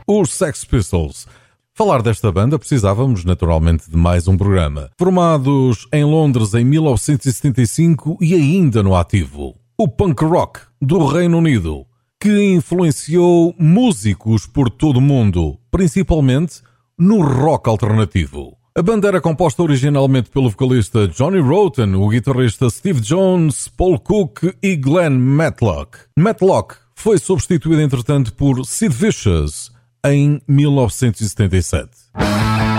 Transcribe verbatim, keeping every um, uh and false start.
os Sex Pistols. Falar desta banda precisávamos naturalmente de mais um programa. Formados em Londres em mil novecentos e setenta e cinco e ainda no ativo. O punk rock do Reino Unido, que influenciou músicos por todo o mundo, principalmente no rock alternativo. A banda era composta originalmente pelo vocalista Johnny Rotten, o guitarrista Steve Jones, Paul Cook e Glenn Matlock. Matlock foi substituído entretanto por Sid Vicious em mil novecentos e setenta e sete.